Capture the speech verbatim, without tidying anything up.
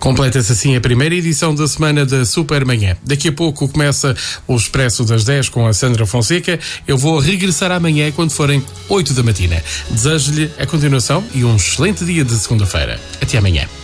Completa-se assim a primeira edição da semana da Supermanhã. Daqui a pouco começa o Expresso das dez com a Sandra Fonseca. Eu vou regressar amanhã quando forem oito da matina. Desejo-lhe a continuação e um excelente dia de segunda-feira. Até amanhã.